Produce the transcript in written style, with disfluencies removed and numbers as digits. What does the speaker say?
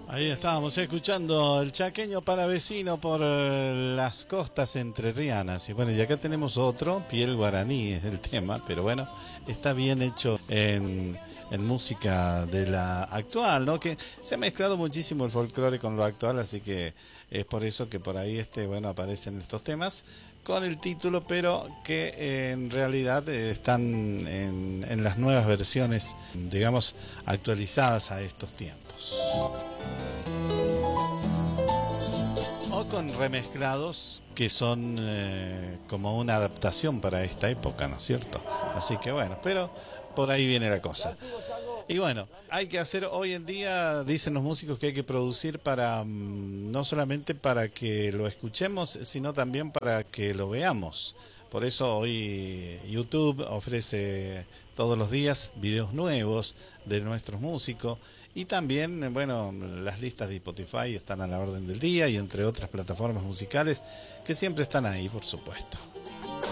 Ahí estábamos escuchando el chaqueño para vecino por las costas entrerrianas. Y bueno, y acá tenemos otro, Piel Guaraní es el tema, pero bueno, está bien hecho en música de la actual, ¿no? Que se ha mezclado muchísimo el folclore con lo actual, así que es por eso que por ahí bueno, aparecen estos temas con el título, pero que en realidad están en las nuevas versiones, digamos, actualizadas a estos tiempos. O con remezclados que son como una adaptación para esta época, ¿no es cierto? Así que bueno, pero por ahí viene la cosa. Y bueno, hay que hacer hoy en día, dicen los músicos, que hay que producir para no solamente para que lo escuchemos, sino también para que lo veamos. Por eso hoy YouTube ofrece todos los días videos nuevos de nuestros músicos. Y también, bueno, las listas de Spotify están a la orden del día y entre otras plataformas musicales que siempre están ahí, por supuesto.